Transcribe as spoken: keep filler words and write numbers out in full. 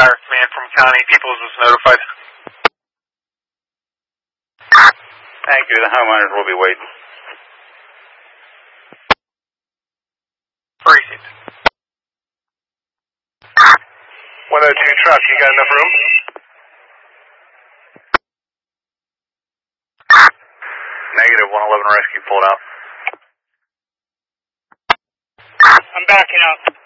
Skyr Command from County. Peoples was notified. Thank you. The homeowners will be waiting. Received. one oh two truck, you got enough room? Negative, one eleven rescue pulled out. I'm backing up.